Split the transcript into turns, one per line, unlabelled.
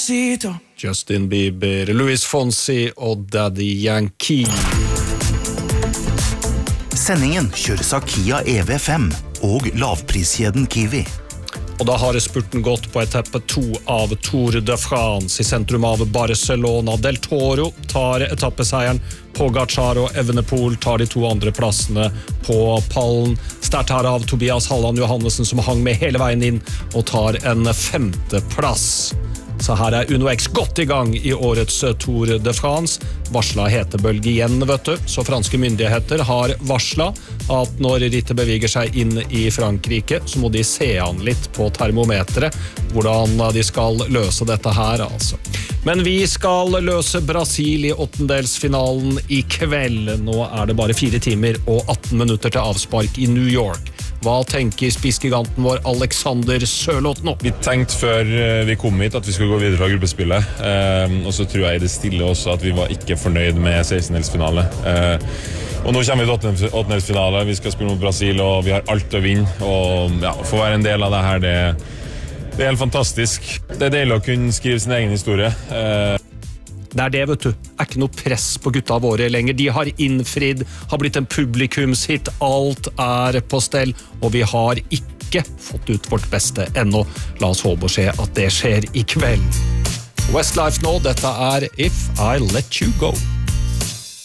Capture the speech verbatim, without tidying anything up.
Justin Bieber, Luis Fonsi og Daddy Yankee.
Sendingen kjøres av Kia E V fem og lavpriskjeden Kiwi.
Og da har spurten gått på etappe to av Tour de France I sentrum av Barcelona. Del Toro tar etappeseieren, Pogacar og Evenepoel tar de to andre plassene på pallen. Stert her av Tobias Halland Johannessen som hang med hele veien inn og tar en femte plass. Så her er Uno X godt I gang I årets Tour de France. Varsla hetebølge igjen, vet du. Så franske myndigheter har varsla at når rittet beveger seg inn I Frankrike, så må de se an litt på termometeret, hvordan de skal løse dette her, altså. Men vi skal løse Brasil I åttendelsfinalen I kveld. Nå er det bare fire timer og atten minutter til avspark I New York. Hva tenker spissgiganten vår Alexander Sørloth nå?
Vi tenkte før vi kom hit at vi skulle gå videre fra gruppespillet, eh, og så tror jeg I det stille også at vi var ikke fornøyd med sekstendelsfinale. Eh, og nå kommer vi til åttendelsfinale, vi skal spille mot Brasil, og vi har alt å vinne, og ja, få være en del av det her, det, det er helt fantastisk. Det er deilig å kunne skrive sin egen historie. Eh,
Det er det, vet du. Er ikke noe press på gutta våre lenger. De har innfridd, har blitt en publikumshit. Alt er på stell, og vi har ikke fått ut vårt beste ennå. La oss håpe og se at det skjer I kveld. Westlife nå, dette er If I Let You Go.